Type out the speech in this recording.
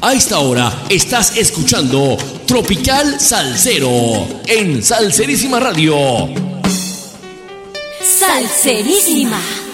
A esta hora estás escuchando Tropical Salsero en Salserísima Radio. Salserísima.